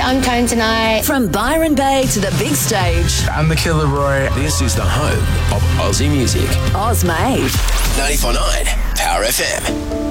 I'm Tone tonight. From Byron Bay to the big stage. I'm the Killer Roy. This is the home of Aussie music. Oz Made. 94.9 Power FM.